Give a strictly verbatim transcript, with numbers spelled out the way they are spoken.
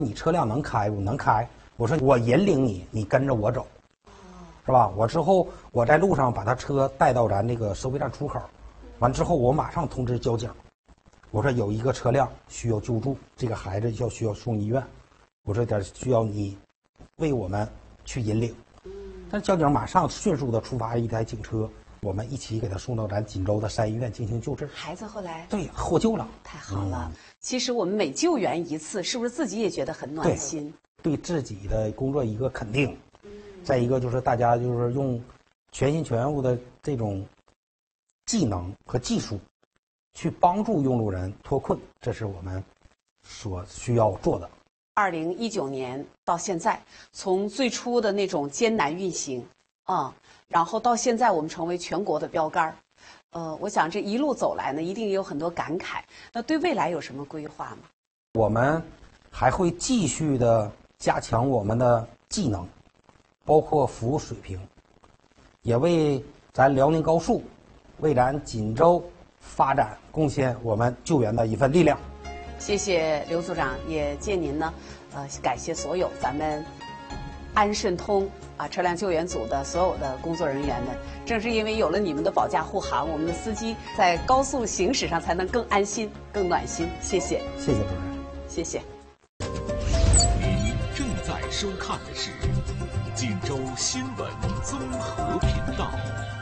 你车辆能开不？能开。我说我引领你，你跟着我走，是吧？我之后我在路上把他车带到咱这个收费站出口，完之后我马上通知交警，我说有一个车辆需要救助，这个孩子要需要送医院，我说点需要你为我们去引领。但交警马上迅速的出发一台警车，我们一起给他送到咱锦州的三医院进行救治。 孩子后来对获救了， 太好了。嗯、其实我们每救援一次，是不是自己也觉得很暖心？ 对，对自己的工作一个肯定。嗯、再一个就是大家就是用全心全意的这种技能和技术，去帮助用路人脱困，这是我们所需要做的。 二零一九年到现在，从最初的那种艰难运行啊、嗯，然后到现在我们成为全国的标杆，呃，我想这一路走来呢，一定也有很多感慨。那对未来有什么规划吗？ 我们还会继续的加强我们的技能，包括服务水平，也为咱辽宁高速、为咱锦州发展贡献我们救援的一份力量。 谢谢刘组长，也借您呢，呃，感谢所有咱们安顺通啊车辆救援组的所有的工作人员们。正是因为有了你们的保驾护航，我们的司机在高速行驶上才能更安心、更暖心。谢谢， 谢谢主任， 谢谢。 您正在收看的是锦州新闻综合频道。